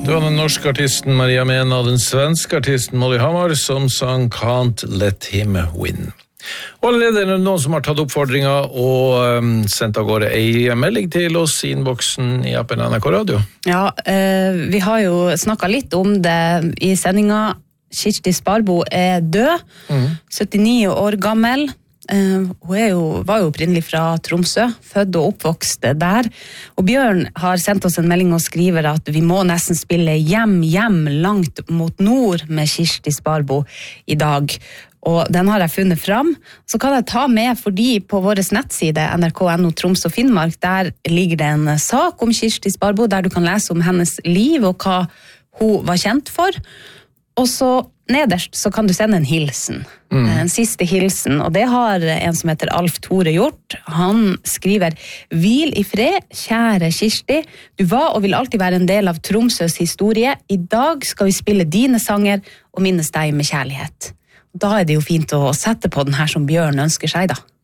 Det var den norske artisten Maria Mena og den svenske artisten Molly Hammar som sang Can't Let Him Win. Og allerede er det noen som har tatt oppfordringa og sendt av gårde en melding til oss i innboksen i appen NRK Radio. Ja, vi har jo snakket litt om det i sendinga. Kirsti Sparbo er død, 79 år gammel. Hun var jo opprinnelig fra Tromsø, født og oppvokst der. Og Bjørn har sendt oss en melding og skriver at vi må nesten spille hjem langt mot nord med Kirsti Sparbo i dag. Og den har jeg funnet fram. Så kan jeg ta med, fordi på vår nettside NRK.no Troms og Finnmark, der ligger det en sak om Kirsti Sparbo, der du kan lese om hennes liv og hva hun var kjent for. Og så nederst så kan du sende en hilsen, en siste hilsen, og det har en som heter Alf Tore gjort. Han skriver: «Hvil i fred, kjære Kirsti, du var og vil alltid være en del av Tromsøs historie. I dag skal vi spille dine sanger og minnes deg med kjærlighet.» Da er det jo fint å sette på den her som Bjørn ønsker seg da.